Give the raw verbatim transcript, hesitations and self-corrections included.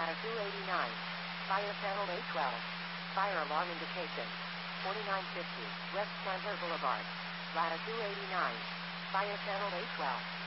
Latitude eighty-nine. Fire panel A twelve. Fire alarm indication. forty-nine fifty, West Chandler Boulevard. Latitude eighty-nine. Fire panel A twelve.